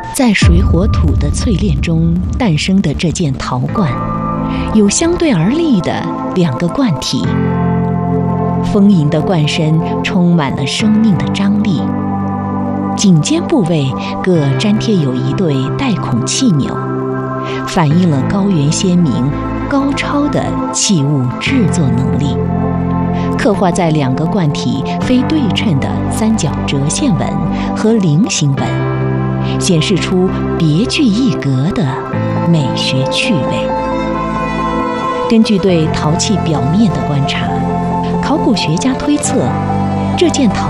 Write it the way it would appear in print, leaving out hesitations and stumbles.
在水火土的淬炼中诞生的这件陶罐，有相对而立的两个罐体。丰盈的罐身充满了生命的张力，颈肩部位各粘贴有一对带孔气钮，反映了高原先民高超的器物制作能力。刻画在两个罐体非对称的三角折线纹和菱形纹，显示出别具一格的美学趣味。根据对陶器表面的观察，考古学家推测，这件陶